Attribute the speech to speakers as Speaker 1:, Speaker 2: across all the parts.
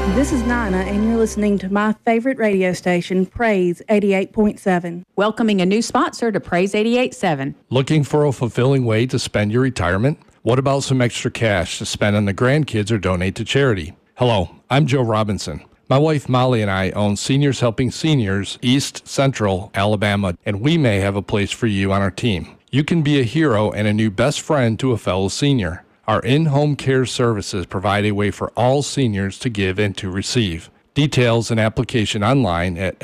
Speaker 1: This is Nina, and you're listening to my favorite radio station, Praise 88.7.
Speaker 2: Welcoming a new sponsor to Praise 88.7.
Speaker 3: Looking for a fulfilling way to spend your retirement? What about some extra cash to spend on the grandkids or donate to charity? Hello, I'm Joe Robinson. My wife Molly and I own Seniors Helping Seniors East Central Alabama, and we may have a place for you on our team. You can be a hero and a new best friend to a fellow senior. Our in-home care services provide a way for all seniors to give and to receive. Details and application online at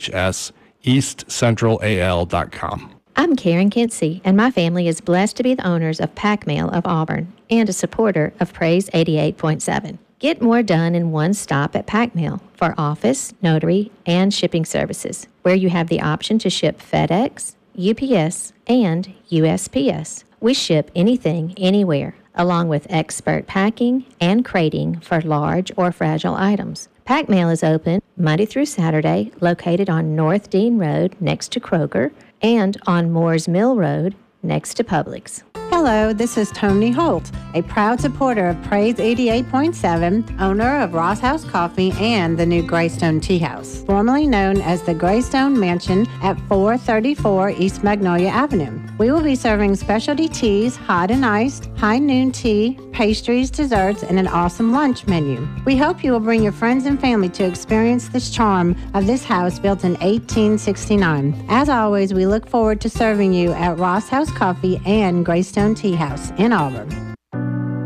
Speaker 3: shseastcentralalL.com.
Speaker 4: I'm Karen Kinsey, and my family is blessed to be the owners of Pac Mail of Auburn and a supporter of Praise 88.7. Get more done in one stop at Pac Mail for office, notary, and shipping services, where you have the option to ship FedEx, UPS, and USPS. We ship anything, anywhere, along with expert packing and crating for large or fragile items. Pac Mail is open Monday through Saturday, located on North Dean Road next to Kroger, and on Moores Mill Road next to Publix.
Speaker 5: Hello, this is Tony Holt, a proud supporter of Praise 88.7, owner of Ross House Coffee and the new Greystone Tea House, formerly known as the Greystone Mansion at 434 East Magnolia Avenue. We will be serving specialty teas, hot and iced, high noon tea, pastries, desserts, and an awesome lunch menu. We hope you will bring your friends and family to experience this charm of this house built in 1869. As always, we look forward to serving you at Ross House Coffee and Greystone Tea House in Auburn.